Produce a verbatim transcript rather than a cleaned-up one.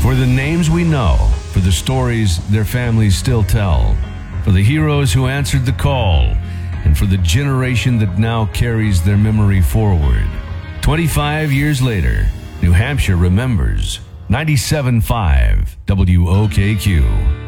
For the names we know, for the stories their families still tell, for the heroes who answered the call, and for the generation that now carries their memory forward. twenty-five years later, New Hampshire remembers. ninety-seven point five W O K Q.